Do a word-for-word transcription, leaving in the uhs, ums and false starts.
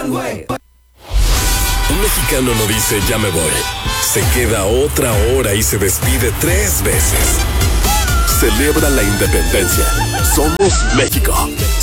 Un mexicano no dice ya me voy. Se queda otra hora y se despide tres veces. Celebra la independencia. Somos México.